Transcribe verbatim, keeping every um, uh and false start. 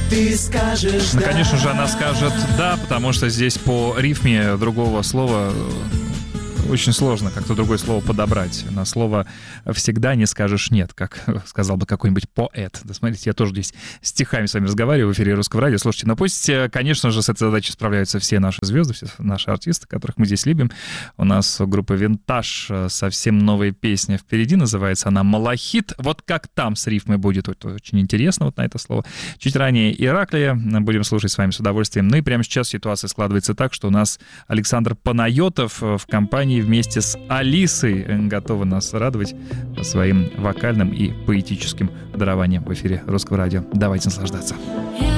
ты скажешь Ну, да. конечно же, она скажет «да», потому что здесь по рифме другого слова очень сложно как-то другое слово подобрать. На слово «всегда» не скажешь «нет», как сказал бы какой-нибудь поэт. Да, смотрите, я тоже здесь стихами с вами разговариваю в эфире Русского радио. Слушайте, но пусть, конечно же, с этой задачей справляются все наши звезды, все наши артисты, которых мы здесь любим. У нас у группы «Винтаж» совсем новая песня впереди, называется она «Малахит». Вот как там с рифмой будет, это очень интересно вот на это слово. Чуть ранее «Ираклия» будем слушать с вами с удовольствием. Ну и прямо сейчас ситуация складывается так, что у нас Александр Панайотов в компании вместе с Алисой готовы нас радовать своим вокальным и поэтическим дарованием в эфире Русского радио. Давайте наслаждаться.